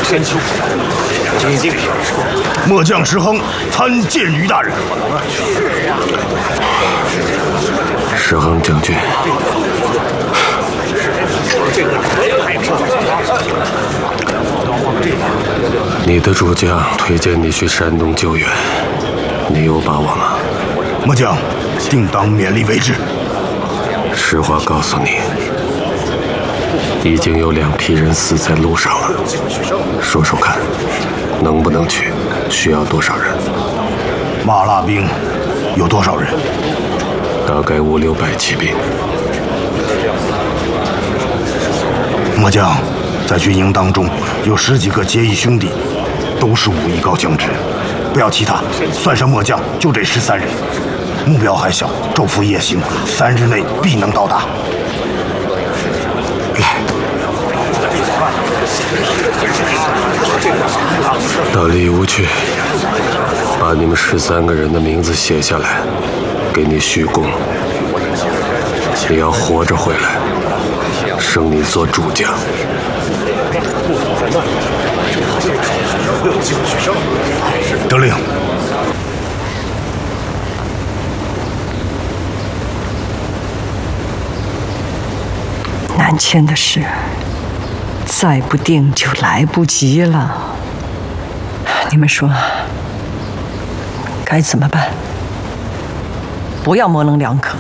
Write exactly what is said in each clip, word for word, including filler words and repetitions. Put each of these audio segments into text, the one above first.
先求今天末将石亨参见于大人。 石亨将军，你的主将推荐你去山东救援，你有把握吗？ 末将定当勉力为之。 实话告诉你，已经有两批人死在路上了。说说看，能不能去？需要多少人？ 麻辣兵有多少人？ 大概五六百骑兵。 末将在军营当中有十几个结义兄弟，都是武艺高强之人，不要其他，算上末将就这十三人。目标还小，昼伏夜行，三日内必能到达。 来，到里屋去，把你们十三个人的名字写下来，给你许功。你要活着回来，升你做主将。 得令。 南迁的事，再不定就来不及了。你们说该怎么办？不要模棱两可。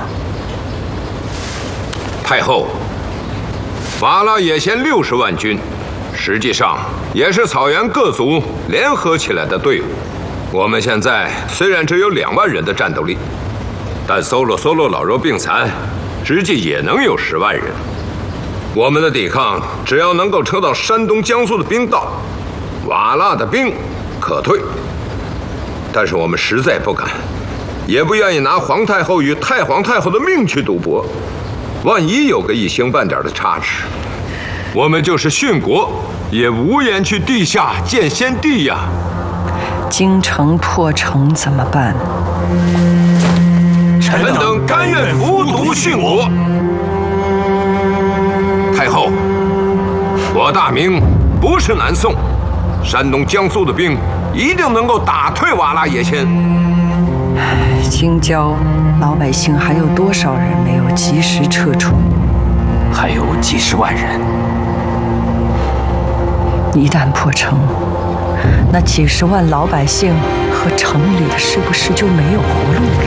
太后，瓦剌野先六十万军，实际上也是草原各族联合起来的队伍。我们现在虽然只有两万人的战斗力，但搜罗搜罗老弱病残，实际也能有十万人。我们的抵抗只要能够撑到山东、江苏的兵到，瓦剌的兵可退。但是我们实在不敢，也不愿意拿皇太后与太皇太后的命去赌博。万一有个一星半点的差池，我们就是殉国，也无颜去地下见先帝呀。 京城破城怎么办？ 臣等甘愿服毒殉国。太后，我大明不是南宋，山东、江苏的兵一定能够打退瓦剌野先。 京郊老百姓还有多少人没有及时撤出？ 还有几十万人。 一旦破城，那几十万老百姓和城里的是不是就没有活路了？